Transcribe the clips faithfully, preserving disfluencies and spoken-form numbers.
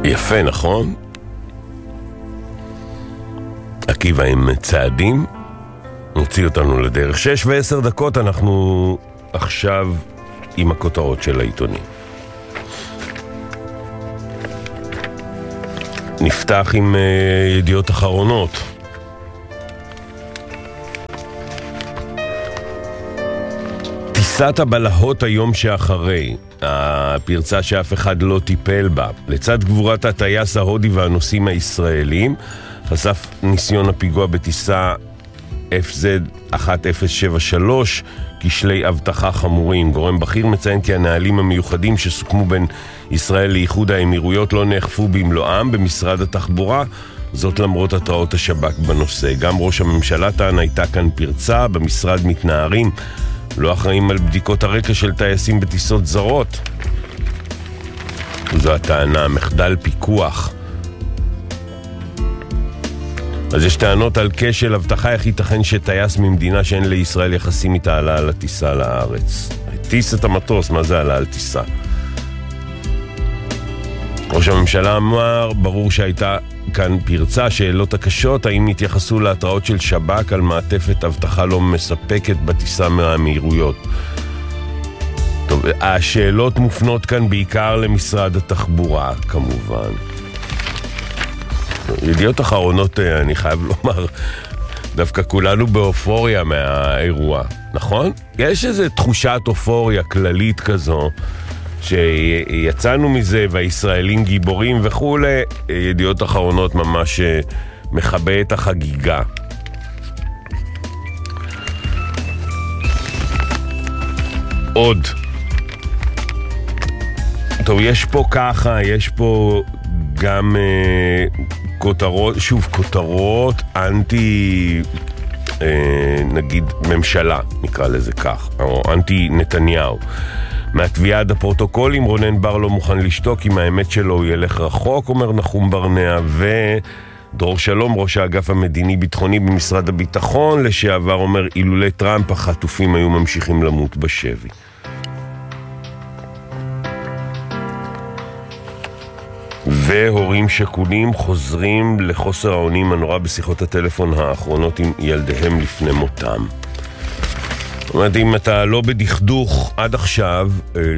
יפה, נכון? עקיבא עם צעדים נוציא אותנו לדרך. שש ועשר דקות, אנחנו עכשיו עם הכותרות של העיתונים. נפתח עם uh, ידיעות אחרונות. טיסת הבלהות היום שאחרי, הפרצה שאף אחד לא טיפל בה. לצד גבורת הטייס ההודי והנוסעים הישראלים, חשף ניסיון הפיגוע בטיסה אף זד אחת אפס שבע שלוש, כשלי אבטחה חמורים. גורם בכיר מציין כי הנהלים המיוחדים שסוכמו בין ישראל לאיחוד האמירויות לא נאכפו במלואם במשרד התחבורה, זאת למרות התראות השב"כ בנושא. גם ראש הממשלה טען הייתה כאן פרצה, במשרד מתנערים, לא אחראים על בדיקות הרקע של טייסים בטיסות זרות. זו הטענה, מחדל פיקוח. אז יש טענות על כשל הבטחה, איך ייתכן שטייס ממדינה שאין לישראל יחסים איתה עלה על הטיסה לארץ. טיס את המטוס, מה זה עלה על טיסה? ראש הממשלה אמר, ברור שהייתה כאן פרצה, שאלות הקשות, האם התייחסו להתראות של שב"כ על מעטפת הבטחה לא מספקת בטיסה מהאמירויות. טוב, השאלות מופנות כאן בעיקר למשרד התחבורה, כמובן. ידיעות אחרונות, אני חייב לומר, דווקא כולנו באופוריה מהאירוע, נכון? יש איזו תחושת אופוריה כללית כזו, שיצאנו מזה והישראלים גיבורים וכו'. ידיעות אחרונות ממש מחבא את החגיגה. עוד. טוב, יש פה ככה, יש פה גם uh, כותרות, שוב כותרות אנטי uh, נגיד ממשלה, נקרא לזה כך, או אנטי נתניהו. מהתביעה עד הפרוטוקולים, רונן בר לא מוכן לשתוק, עם האמת שלו הוא ילך רחוק, אומר נחום ברנע, ודרור שלום, ראש האגף המדיני-ביטחוני במשרד הביטחון, לשעבר אומר, אילולי טראמפ החטופים היו ממשיכים למות בשבי. והורים שכולים חוזרים לחוסר האונים הנורא בשיחות הטלפון האחרונות עם ילדיהם לפני מותם. זאת אומרת, אם אתה לא בדכדוך עד עכשיו,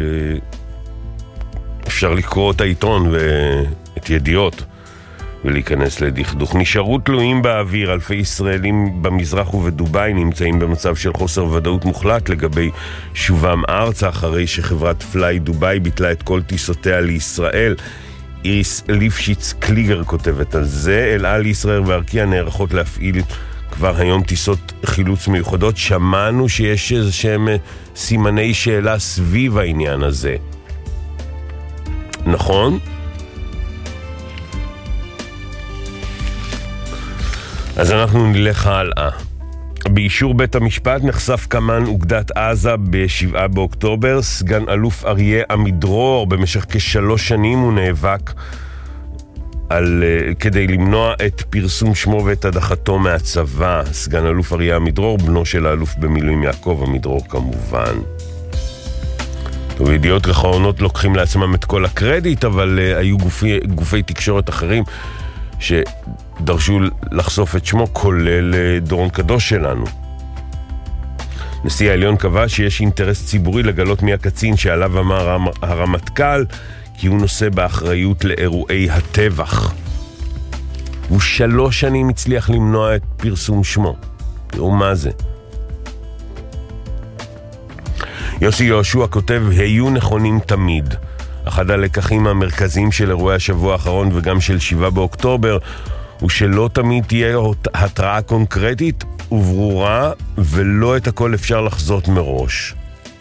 אפשר לקרוא את העיתון ואת ידיעות ולהיכנס לדכדוך. נשארו תלויים באוויר, אלפי ישראלים במזרח ובדוביי נמצאים במצב של חוסר ודאות מוחלט לגבי שובם ארצה, אחרי שחברת פליי דוביי ביטלה את כל טיסותיה לישראל. איריס ליפשיץ קליגר כותבת על זה. אל על ישראל וארקיע נערכות להפעיל כבר היום טיסות חילוץ מיוחדות. שמענו שיש איזשהם סימני שאלה סביב העניין הזה, נכון? אז אנחנו נלך הלאה. באישור בית המשפט נחשף כמן אוגדת עזה בשבעה באוקטובר. סגן אלוף אריה עמידרור, במשך כשלוש שנים הוא נאבק על, כדי למנוע את פרסום שמו ואת הדחתו מהצבא. סגן אלוף אריה עמידרור, בנו של האלוף במילואים יעקב עמידרור כמובן. טוב, ידיעות אחרונות לוקחים לעצמם את כל הקרדיט, אבל uh, היו גופי, גופי תקשורת אחרים שדרשו לחשוף את שמו, כולל uh, דורון קדוש שלנו. נשיא העליון קבע שיש אינטרס ציבורי לגלות מי הקצין שעליו אמר הרמטכ"ל, כי הוא נושא באחריות לאירועי הטבח. הוא שלוש שנים הצליח למנוע את פרסום שמו. תראו מה זה. יוסי יהושע כותב, היו נכונים תמיד. אחד הלקחים המרכזיים של אירועי השבוע האחרון וגם של שבעה באוקטובר, הוא שלא תמיד תהיה התראה קונקרטית וברורה, ולא את הכל אפשר לחזות מראש.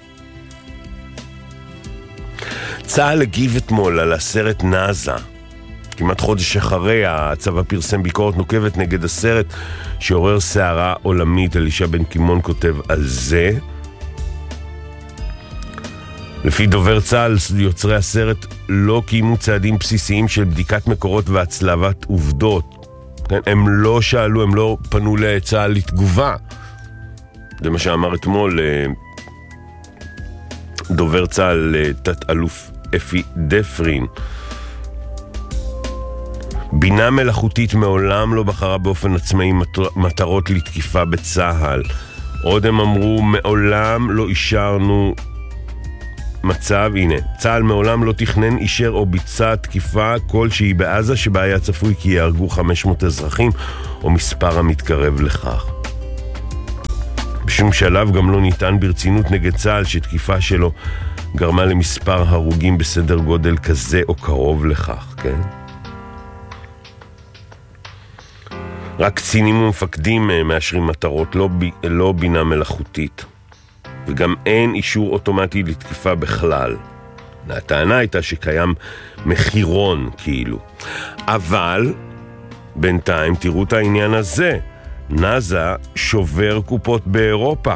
צה"ל הגיב אתמול על הסרט נאזה. כמעט חודש אחרי, הצבא פרסם ביקורת נוקבת נגד הסרט שעורר סערה עולמית. אלישע בן קימון כותב על זה. לפי דובר צה"ל, יוצרי הסרט לא קיימו צעדים בסיסיים של בדיקת מקורות והצלבת עובדות. הם לא שאלו, הם לא פנו לצה"ל לתגובה. זה מה שאמר אתמול דובר צה"ל, תת אלוף אפי דפרין. בינה מלאכותית מעולם לא בחרה באופן עצמאי מטרות לתקיפה בצהל. עוד הם אמרו, מעולם לא אישרנו מצב, הנה, צהל מעולם לא תכנן, אישר או ביצע תקיפה כלשהי בעזה שבה היה צפוי כי יהרגו חמש מאות אזרחים או מספר המתקרב לכך. בשום שלב גם לא ניתן ברצינות נגד צהל שתקיפה שלו גרמה למספר הרוגים בסדר גודל כזה או קרוב לכך, כן? רק קצינים ומפקדים מאשרים מטרות, לא, ב... לא בינה מלאכותית. וגם אין אישור אוטומטי לתקיפה בכלל. הטענה הייתה שקיים מחירון כאילו. אבל בינתיים תראו את העניין הזה. נאזה שובר קופות באירופה.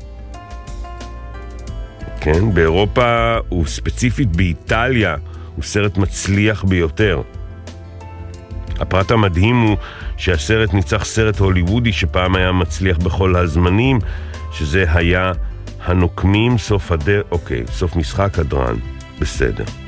כן, באירופה וספציפית באיטליה הוא סרט מצליח ביותר. הפרט המדהים הוא שהסרט ניצח סרט הוליוודי שפעם היה מצליח בכל הזמנים, שזה היה הנוקמים סוף הדר... אוקיי, סוף משחק הדרן. בסדר.